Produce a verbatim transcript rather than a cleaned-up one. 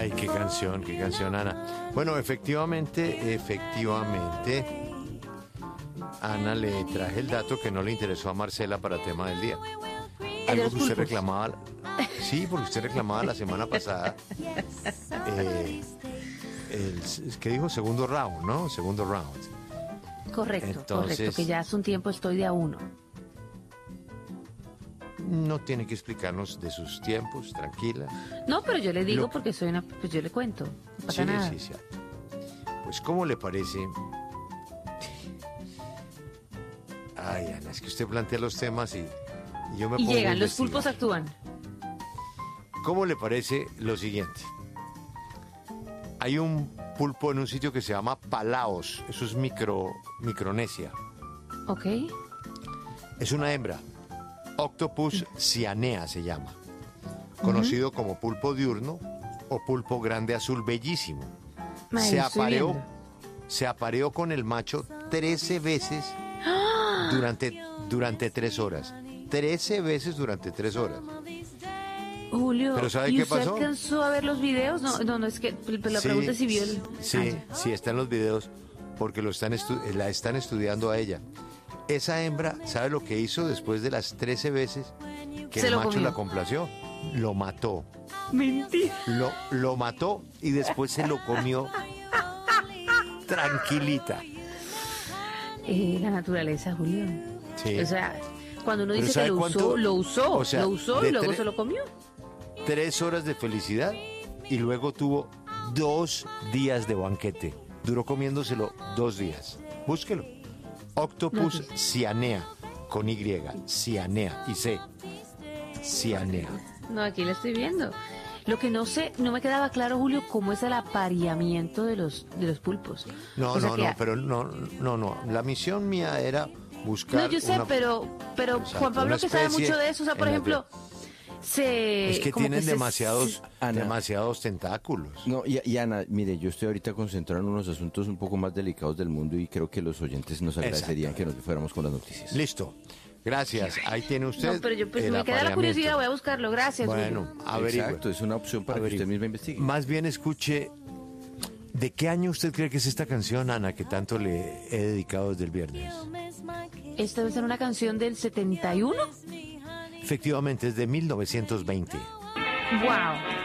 Ay, qué canción, qué canción, Ana. Bueno, efectivamente, efectivamente, Ana, le traje el dato que no le interesó a Marcela para tema del día. Algo que usted reclamaba. Sí, porque usted reclamaba la semana pasada. Eh, el, ¿Qué dijo? Segundo round, ¿no? Segundo round. Correcto, Entonces, correcto, que ya hace un tiempo estoy de a uno. No tiene que explicarnos de sus tiempos, tranquila. No, pero yo le digo Lo- porque soy una, pues yo le cuento, no pasa Sí, nada. sí, sí. Pues, ¿cómo le parece? Ay, Ana, es que usted plantea los temas y, y yo me Y pongo a llegan, los investigar. pulpos actúan. ¿Cómo le parece lo siguiente? Hay un pulpo en un sitio que se llama Palaos. Eso es micro, Micronesia. ¿Ok? Es una hembra. Octopus cyanea se llama. Conocido como pulpo diurno o pulpo grande azul bellísimo. Ay, Se estoy apareó, viendo. se apareó con el macho trece veces durante, durante tres horas. trece veces durante tres horas. Julio, Pero ¿sabe ¿y qué usted pasó? alcanzó a ver los videos? No, no, no es que la Sí, pregunta es si vio el... Sí, Ah, ya. sí, está en los videos porque lo están estu- la están estudiando a ella. Esa hembra, ¿sabe lo que hizo después de las trece veces que Se el lo macho comió. la complació? Lo mató. Mentira. Lo, lo mató y después se lo comió tranquilita. Eh, la naturaleza, Julio. Sí. O sea, cuando uno Pero dice ¿sabe que lo cuánto? usó, lo usó, O sea, lo usó de y luego tre- se lo comió. Tres horas de felicidad y luego tuvo dos días de banquete. Duró comiéndoselo dos días. Búsquelo. Octopus No, cyanea, con Y, cyanea y C. Cyanea. No, aquí lo estoy viendo. Lo que no sé, no me quedaba claro, Julio, cómo es el apareamiento de los de los pulpos. No, O sea no, que- no, pero no, no, no. La misión mía era buscar. No, yo sé, una- pero, pero Exacto, Juan Pablo una que sabe especie mucho de eso, o sea, por en la que- ejemplo, se... Es que como tienen se- demasiados, Ana. demasiados tentáculos. No, y, y Ana, mire, yo estoy ahorita concentrado en unos asuntos un poco más delicados del mundo y creo que los oyentes nos agradecerían que nos fuéramos con las noticias. Listo. Gracias. Ahí tiene usted. No, pero yo pues el me queda la apareamiento. curiosidad, voy a buscarlo, gracias. Bueno, Julio. averigüe. Exacto, es una opción para que Averigüe. usted misma investigue. Más bien escuche, ¿de qué año usted cree que es esta canción, Ana, que tanto le he dedicado desde el viernes? Esta debe ser una canción del setenta y uno. Efectivamente, es de mil novecientos veinte. ¡Wow!